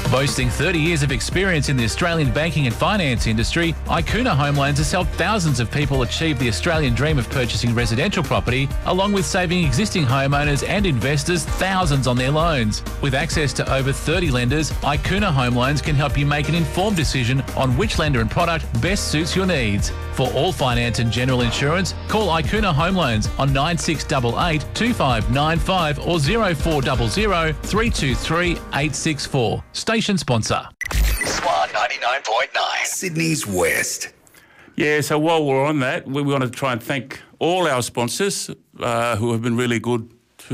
Boasting 30 years of experience in the Australian banking and finance industry, Icuna Home Loans has helped thousands of people achieve the Australian dream of purchasing residential property, along with saving existing homeowners and investors thousands on their loans. With access to over 30 lenders, Icuna Home Loans can help you make an informed decision on which lender and product best suits your needs. For all finance and general insurance, call Icuna Home Loans on 9688 2595 or 0400 323 864. Station sponsor. Swan 99.9. Sydney's West. Yeah, so while we're on that, we want to try and thank all our sponsors who have been really good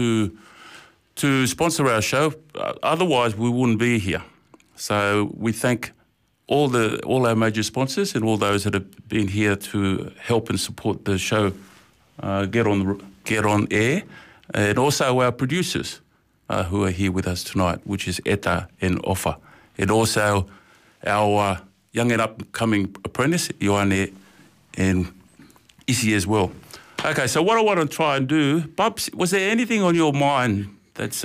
to sponsor our show. Otherwise, we wouldn't be here. So we thank all our major sponsors and all those that have been here to help and support the show get on air, and also our producers who are here with us tonight, which is Etta and Offa, and also our young and upcoming apprentice, Ioane and Issy as well. Okay, so what I want to try and do, Bubs, was there anything on your mind that's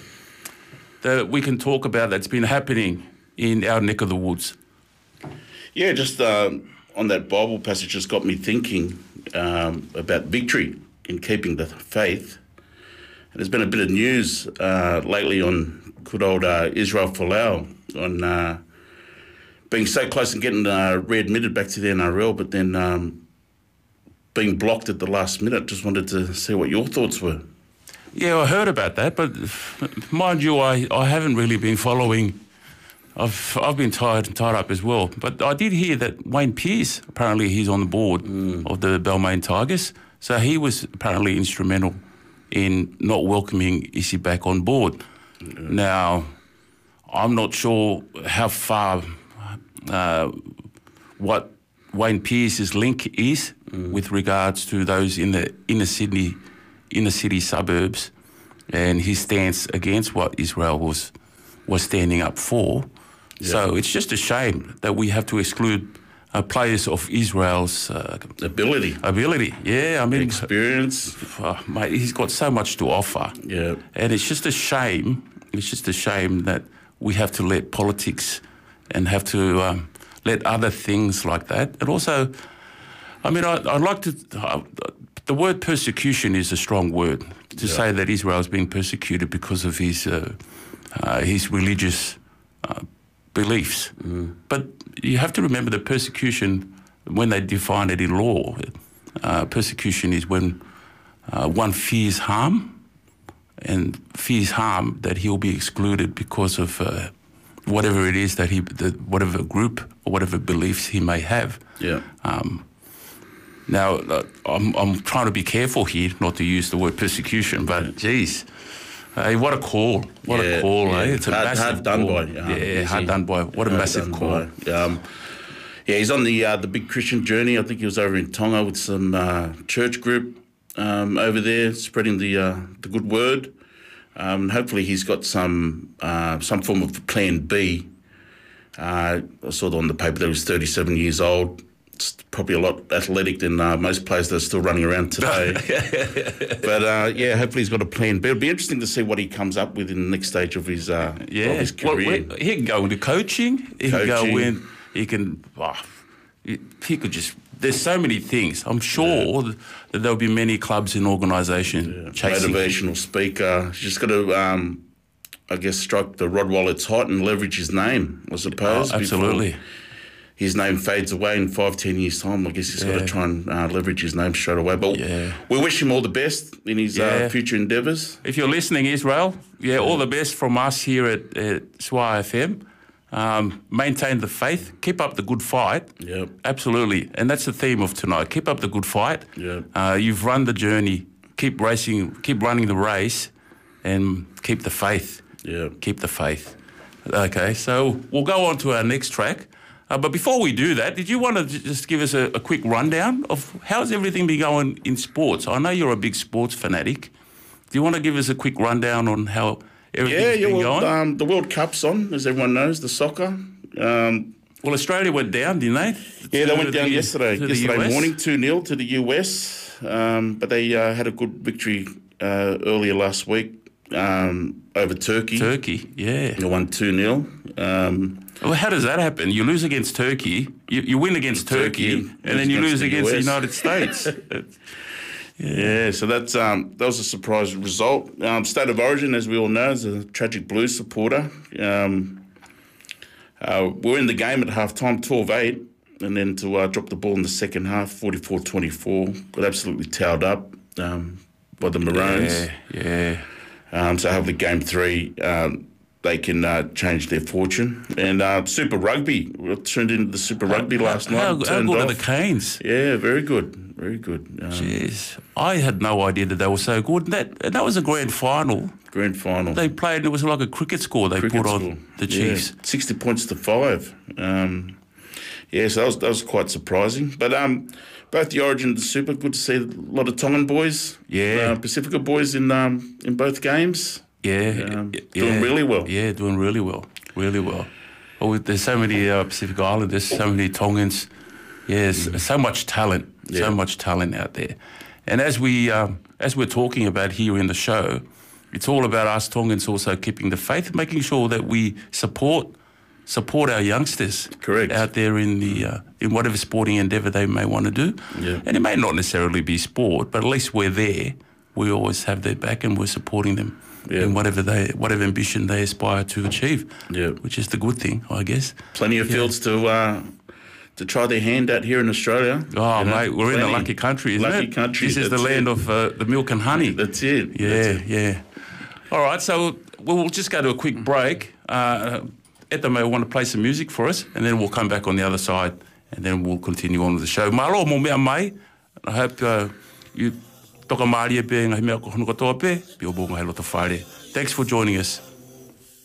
that we can talk about that's been happening in our neck of the woods? Yeah, just on that Bible passage just got me thinking about victory in keeping the faith. And there's been a bit of news lately on good old Israel Folau on being so close and getting readmitted back to the NRL, but then being blocked at the last minute. Just wanted to see what your thoughts were. Yeah, I heard about that, but mind you, I haven't really been following. I've been tied up as well. But I did hear that Wayne Pearce, apparently he's on the board of the Balmain Tigers. So he was apparently instrumental in not welcoming Issy back on board. Now, I'm not sure how far what Wayne Pearce's link is with regards to those in the inner city suburbs and his stance against what Israel was standing up for. Yeah. So it's just a shame that we have to exclude players of Israel's ability. Yeah, I mean, experience. Mate, he's got so much to offer. Yeah, and it's just a shame. It's just a shame that we have to let politics and have to let other things like that. And also, I mean, I'd like to. The word persecution is a strong word to say that Israel's being persecuted because of his religious beliefs. But you have to remember that persecution, when they define it in law, persecution is when one fears harm that he'll be excluded because of whatever it is that whatever group or whatever beliefs he may have. Yeah. Now, I'm trying to be careful here not to use the word persecution, but geez. Hey, what a call. What a call, eh? It's a massive done call. by. Hard done by. What a massive call. Yeah, he's on the big Christian journey. I think he was over in Tonga with some church group over there, spreading the good word. Hopefully he's got some form of plan B. I saw on the paper that he was 37 years old. It's probably a lot athletic than most players that are still running around today. But hopefully he's got a plan B. It'll be interesting to see what he comes up with in the next stage of his career. Well, he can go into coaching. He can go in. He can. He could just. There's so many things. I'm sure that there'll be many clubs and organisations chasing. Motivational speaker. He's just got to, strike the Rottweiler tight and leverage his name, I suppose. Absolutely. His name fades away in 5-10 years' time. I guess he's got to try and leverage his name straight away. But we wish him all the best in his future endeavours. If you're listening, Israel, all the best from us here at SWA FM. Maintain the faith. Keep up the good fight. Yep. Absolutely. And that's the theme of tonight. Keep up the good fight. Yep. You've run the journey. Keep racing. Keep running the race and keep the faith. Yeah. Keep the faith. Okay, so we'll go on to our next track. But before we do that, did you want to just give us a quick rundown of how's everything been going in sports? I know you're a big sports fanatic. Do you want to give us a quick rundown on how everything's been going? The World Cup's on, as everyone knows, the soccer. Well, Australia went down, didn't they? Yeah, they went down yesterday morning, 2-0 to the US. But they had a good victory earlier last week over Turkey. They won 2-0. Well, how does that happen? You lose against Turkey, you win against Turkey, and then you lose against the United States. Yeah, so that was a surprise result. State of Origin, as we all know, is a Tragic Blues supporter. We're in the game at half-time, 12-8, and then to drop the ball in the second half, 44-24, got absolutely towed up by the Maroons. Yeah. So hopefully game 3, they can change their fortune. And Super Rugby, we turned into the Super Rugby last night. How good are the Canes? Yeah, very good. Very good. Jeez, I had no idea that they were so good. And that was a grand final. Grand final. They played, and it was like a cricket score they put on the Chiefs. 60 points to 5. So that was quite surprising. But both the Origin and the Super, good to see a lot of Tongan boys. Yeah. Pacifica boys in both games. Doing really well. Yeah, doing really well. Really well. Oh, there's so many Pacific Islanders, so many Tongans. Yes, so much talent. So much talent out there. And as we're talking about here in the show, it's all about us Tongans also keeping the faith, making sure that we support our youngsters. Correct. Out there in the in whatever sporting endeavour they may want to do. Yeah. And it may not necessarily be sport, but at least we're there. We always have their back and we're supporting them in whatever ambition they aspire to achieve. Yeah. Which is the good thing, I guess. Plenty of fields to try their hand out here in Australia. Oh, mate, we're in a lucky country, isn't it? Lucky country. This is the land of the milk and honey. That's it. Yeah. All right, so we'll just go to a quick break. Etta may want to play some music for us, and then we'll come back on the other side, and then we'll continue on with the show. Malo mo mea mai. I hope you toka maari e pe ngahi mea ko hono katoa pe, pe o bonga he loto whaare. Thanks for joining us.